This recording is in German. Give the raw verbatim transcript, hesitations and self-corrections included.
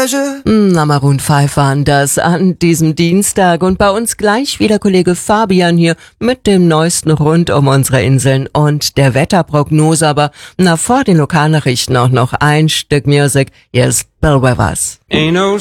pleasure. Na, Maroon fünf waren das an diesem Dienstag und bei uns gleich wieder Kollege Fabian hier mit dem Neuesten rund um unsere Inseln und der Wetterprognose, aber na, vor den Lokalnachrichten auch noch ein Stück Musik. Hier ist Bill Withers. Ain't no